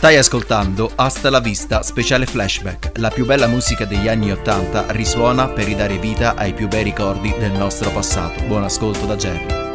Stai ascoltando Hasta la Vista speciale flashback. La più bella musica degli anni 80 risuona per ridare vita ai più bei ricordi del nostro passato. Buon ascolto da Jerry.